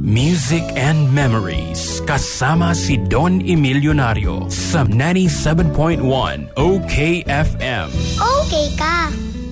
Music and Memories kasama si Don Emilionario sa 97.1 OKFM. Okay ka.